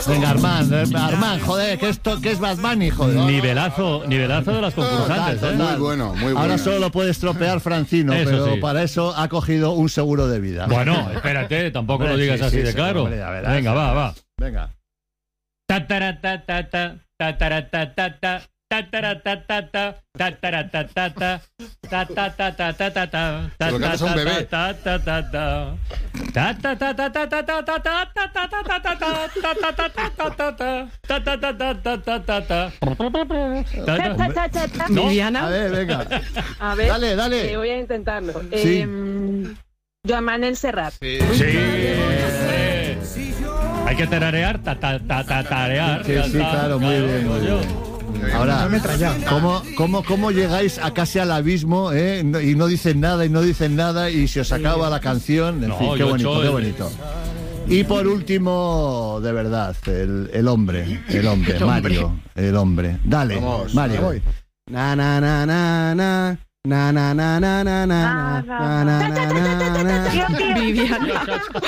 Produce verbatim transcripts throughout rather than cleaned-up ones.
Venga, Armand, Armand, joder, que esto, que es Bad Bunny, joder. Nivelazo, nivelazo de las concursantes, Total, ¿eh? total. Muy bueno, muy bueno. Ahora solo lo puede estropear Francino, Eso pero sí. para eso ha cogido un seguro de vida. Bueno, espérate, tampoco Hombre, lo digas sí, así sí, de sí, claro. hombre, ya verás. Venga, va, va. Venga. Ta-ta-ra-ta-ta-ta, ta-ta-ra-ta-ta-ta, ta-ta-ra-ta-ta-ta, ta-ta-ra-ta-ta-ta, ta-ta-ta-ta-ta-ta, Te lo cantas a un bebé. ta-ta-ta-ta-ta, ta-ta-ta-ta-ta-ta-ta-ta-ta-ta-ta-ta-ta-ta-ta-ta-ta-ta-ta-ta. ¿No? Viviana. A ver, venga. A ver, Dale, dale. eh, voy a intentarlo. Sí. Eh, Joan Manuel Serrat. Sí. Sí. Hay que tararear, ta, ta, ta, ta, tarear. Sí, ya sí, está. claro, muy bien, muy bien. Ahora, ¿cómo, cómo, ¿cómo llegáis a casi al abismo, eh? No- y no dicen nada, y no dicen nada, y se os acaba la canción? En No, fin, qué yo bonito, he hecho qué el- bonito. Y por último, de verdad, el, el hombre, el hombre, Mario, el hombre. Dale, Vamos, Mario. voy. Na na na na na na na na na na na na na na na na. Viviana.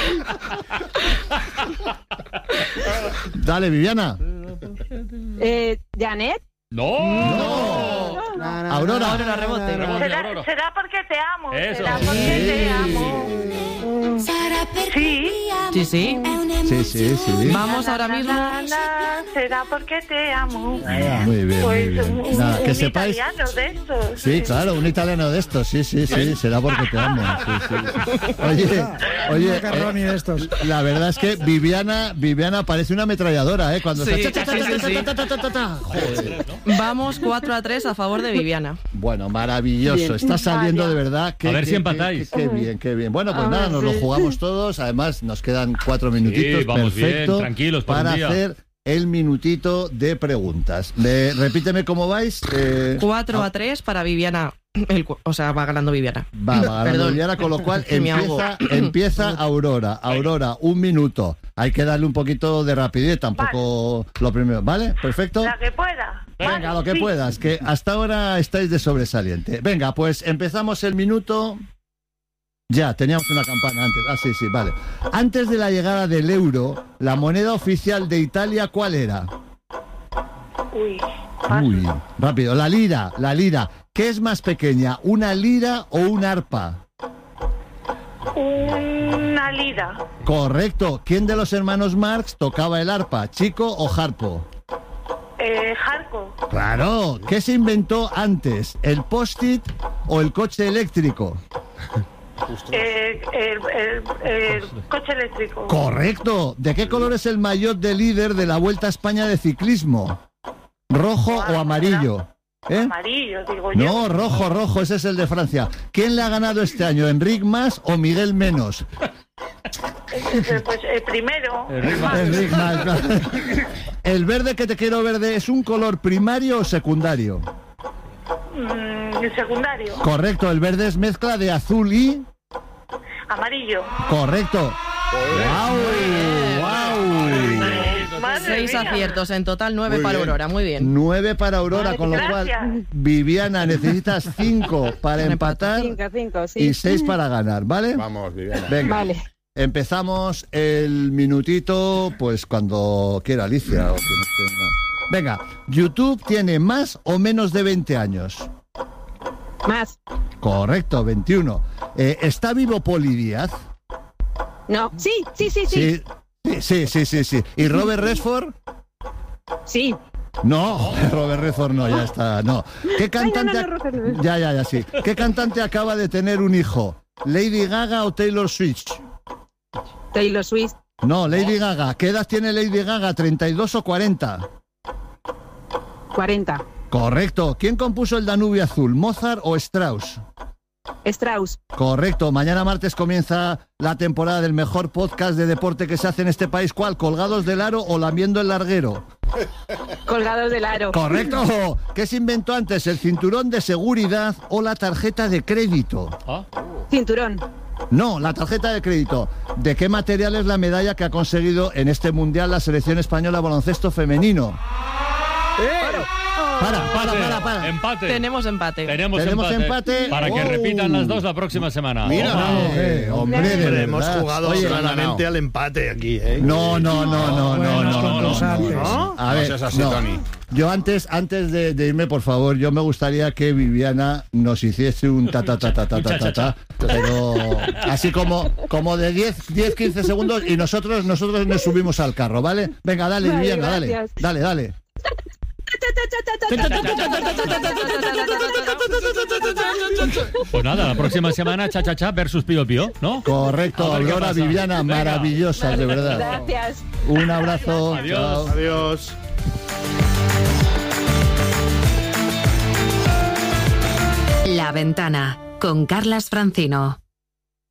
Dale, Viviana. Eh, Janet. No. No. Na, na, Aurora. Aurora, rebote. Rebote, Será, Aurora. será porque te amo. Eso. Será porque te amo. Sí. Sí, sí. Sí, sí, sí. Vamos ahora mismo. Na, na, na, será porque te amo. Muy bien, Pues muy bien. un, Nada, que un sepáis. italiano de estos. Sí, claro, un italiano de estos, sí, sí, sí, será porque te amo. Sí, sí, sí. Oye, oye, Macarroni de estos. eh, la verdad es que Viviana, Viviana parece una ametralladora, ¿eh? Cuando Sí, está... sí, sí, sí. ta, ta, ta, ta, ta. Joder. Vamos cuatro a tres a favor de Viviana. Bueno, maravilloso, Bien. está saliendo Vaya. de verdad. Qué, A ver qué- si empatáis. Qué, qué bien, qué bien. Bueno, pues A nada, ver, nos lo sí. jugamos todos. Además, nos quedan cuatro minutitos. Sí, vamos bien, perfecto, tranquilos por para un día. hacer el minutito de preguntas. Le- repíteme cómo vais. Eh, cuatro a tres para Viviana. El cu- o sea, va ganando Viviana. Va, va ganando Perdón. Viviana, con lo cual Me ahogo. empieza, empieza Aurora. Aurora, un minuto. Hay que darle un poquito de rapidez, tampoco lo primero. ¿Vale? Perfecto. La que pueda. Venga, Vale, lo que sí. puedas, que hasta ahora estáis de sobresaliente. Venga, pues empezamos el minuto. Ya, teníamos una campana antes. Ah, sí, sí, vale. Antes de la llegada del euro, la moneda oficial de Italia, ¿cuál era? Uy. Uy, rápido. La lira, la lira. ¿Qué es más pequeña, una lira o un arpa? Una lira. Correcto. ¿Quién de los hermanos Marx tocaba el arpa, Chico o Harpo? Eh, Jarco. Claro. ¿Qué se inventó antes, el post-it o el coche eléctrico? Eh, el, el- el coche eléctrico. Correcto. ¿De qué color es el maillot de líder de la Vuelta a España de ciclismo? ¿Rojo o amarillo? ¿Eh? Amarillo, digo yo. No, rojo, rojo, ese es el de Francia. ¿Quién le ha ganado este año, Enric Mas o Miguel Menos? Eh, Pues el primero. Enric Mas, claro. ¿El verde que te quiero verde es un color primario o secundario? Mm, el secundario. Correcto, el verde es mezcla de azul y... Amarillo. Correcto. ¡Wow! ¡Wow! Madre Seis mía. aciertos en total, nueve Muy para bien. Aurora. Muy bien. Nueve para Aurora, con lo Gracias. cual, Viviana, necesitas cinco para Un empatar Cinco, cinco, sí. y seis para ganar, ¿vale? Vamos, Viviana. Venga, Vale. empezamos el minutito, pues cuando quiera Alicia. O que no tenga. Venga, ¿YouTube tiene más o menos de veinte años? Más. Correcto, veintiuno. Eh, ¿Está vivo Poli Díaz? No. Sí, sí, sí, sí. Sí, sí, sí, sí, sí. ¿Y Robert Redford? Sí. No, Robert Redford no, ya está, no. ¿Qué cantante? no, no, Robert Redford. Ya, ya, ya, sí. ¿Qué cantante acaba de tener un hijo? ¿Lady Gaga o Taylor Swift? Taylor Swift. No, Lady Gaga. ¿Qué edad tiene Lady Gaga? ¿treinta y dos o cuarenta? cuarenta. Correcto. ¿Quién compuso el Danubio Azul? ¿Mozart o Strauss? Strauss. Correcto. Mañana martes comienza la temporada del mejor podcast de deporte que se hace en este país. ¿Cuál? ¿Colgados del aro o lamiendo el larguero? Colgados del aro. Correcto. ¿Qué se inventó antes? ¿El cinturón de seguridad o la tarjeta de crédito? Ah, Cinturón. No, la tarjeta de crédito. ¿De qué material es la medalla que ha conseguido en este mundial la selección española de baloncesto femenino? Para, para, para, para. Empate. Tenemos empate. Tenemos, Tenemos empate, empate. Para que Oh. repitan las dos la próxima semana. Mira. Ojalá. Eh, hombre, de Hombre, hemos verdad. jugado Oye, claramente al empate aquí, ¿eh? No, no, no, no, no, no, no, no, cosa antes. ¿No? A ver, No seas así, no. Tony. Yo antes, antes de, de irme, por favor, yo me gustaría que Viviana nos hiciese un ta ta ta ta ta ta ta, ta, pero así como, como de diez, quince segundos y nosotros, nosotros nos subimos al carro, ¿vale? Venga, dale, Vale, Viviana, dale, gracias. dale, dale. Pues nada, la próxima semana cha cha cha versus Pío Pío, ¿no? Correcto, A ver qué Aurora, pasa. Viviana, Venga. maravillosas, de verdad. Gracias. Un abrazo. Adiós. Chao. Adiós. La Ventana con Carlas Francino.